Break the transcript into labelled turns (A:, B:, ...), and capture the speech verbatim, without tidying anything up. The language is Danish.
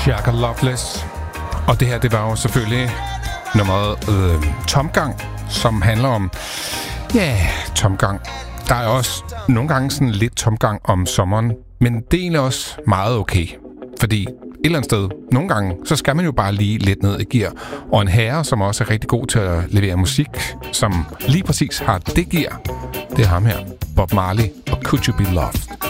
A: Shaka Loveless. Og det her, det var jo selvfølgelig nummeret øh, Tomgang, som handler om, ja, yeah, tomgang. Der er også nogle gange sådan lidt tomgang om sommeren, men det er egentlig også meget okay. Fordi et eller andet sted, nogle gange, så skal man jo bare lige lidt ned i gear. Og en herre, som også er rigtig god til at levere musik, som lige præcis har det gear, det er ham her, Bob Marley og Could You Be Loved.